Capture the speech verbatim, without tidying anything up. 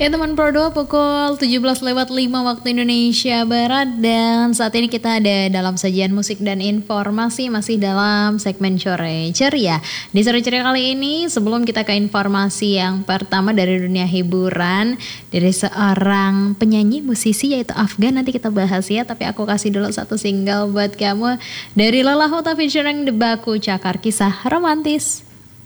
Ya teman Prodo, pukul tujuh belas lewat lima waktu Indonesia Barat. Dan saat ini kita ada dalam sajian musik dan informasi, masih dalam segmen Sore Ceria. Di Sore Ceria kali ini, sebelum kita ke informasi yang pertama dari dunia hiburan, dari seorang penyanyi musisi yaitu Afgan, nanti kita bahas ya. Tapi aku kasih dulu satu single buat kamu dari Lala Hota featuring The Baku Cakar, Kisah Romantis.